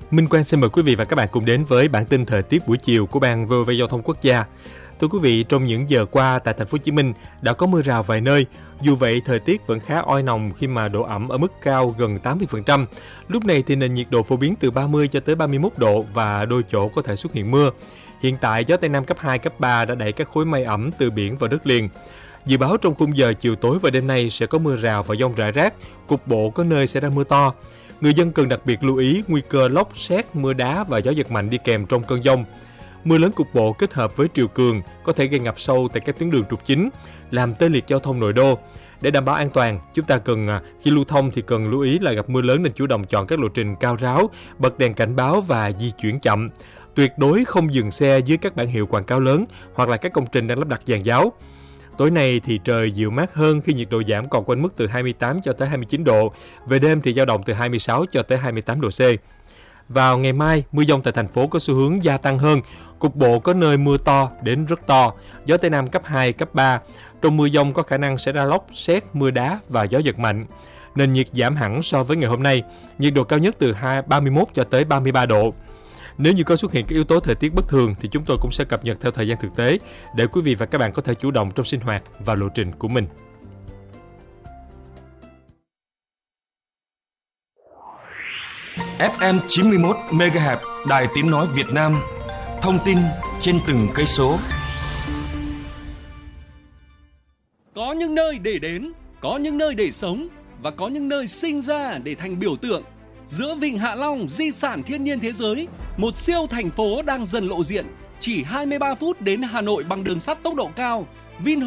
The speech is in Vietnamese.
Minh Quang xin mời quý vị và các bạn cùng đến với bản tin thời tiết buổi chiều của Ban VOV Giao thông Quốc gia. Thưa quý vị, trong những giờ qua tại thành phố Hồ Chí Minh đã có mưa rào vài nơi. Dù vậy, thời tiết vẫn khá oi nồng khi mà độ ẩm ở mức cao gần 80%. Lúc này thì nền nhiệt độ phổ biến từ 30 cho tới 31 độ và đôi chỗ có thể xuất hiện mưa. Hiện tại gió Tây Nam cấp 2, cấp 3 đã đẩy các khối mây ẩm từ biển vào đất liền. Dự báo trong khung giờ chiều tối và đêm nay sẽ có mưa rào và dông rải rác, cục bộ có nơi sẽ ra mưa to. Người dân cần đặc biệt lưu ý nguy cơ lốc, sét, mưa đá và gió giật mạnh đi kèm trong cơn dông. Mưa lớn cục bộ kết hợp với triều cường có thể gây ngập sâu tại các tuyến đường trục chính, làm tê liệt giao thông nội đô. Để đảm bảo an toàn, chúng ta khi lưu thông thì cần lưu ý là gặp mưa lớn nên chủ động chọn các lộ trình cao ráo, bật đèn cảnh báo và di chuyển chậm. Tuyệt đối không dừng xe dưới các bảng hiệu quảng cáo lớn hoặc là các công trình đang lắp đặt giàn giáo. Tối nay thì trời dịu mát hơn khi nhiệt độ giảm còn quanh mức từ 28 cho tới 29 độ. Về đêm thì dao động từ 26 cho tới 28 độ C. Vào ngày mai, mưa dông tại thành phố có xu hướng gia tăng hơn. Cục bộ có nơi mưa to đến rất to, gió Tây Nam cấp 2, cấp 3. Trong mưa dông có khả năng sẽ ra lốc, sét, mưa đá và gió giật mạnh. Nền nhiệt giảm hẳn so với ngày hôm nay, nhiệt độ cao nhất từ 31 cho tới 33 độ. Nếu như có xuất hiện các yếu tố thời tiết bất thường thì chúng tôi cũng sẽ cập nhật theo thời gian thực tế để quý vị và các bạn có thể chủ động trong sinh hoạt và lộ trình của mình. FM 91 MHz Đài Tiếng nói Việt Nam. Thông tin trên từng cây số. Có những nơi để đến, có những nơi để sống và có những nơi sinh ra để thành biểu tượng. Giữa Vịnh Hạ Long, di sản thiên nhiên thế giới, một siêu thành phố đang dần lộ diện. Chỉ 23 phút đến Hà Nội bằng đường sắt tốc độ cao.